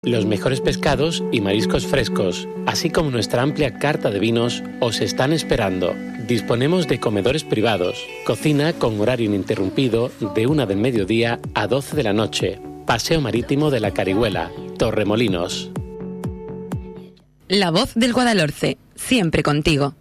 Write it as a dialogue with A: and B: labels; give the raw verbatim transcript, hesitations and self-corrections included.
A: Los mejores pescados y mariscos frescos, así como nuestra amplia carta de vinos, os están esperando. Disponemos de comedores privados, cocina con horario ininterrumpido de una del mediodía a doce de la noche, paseo marítimo de la Carihuela, Torremolinos.
B: La voz del Guadalhorce, siempre contigo.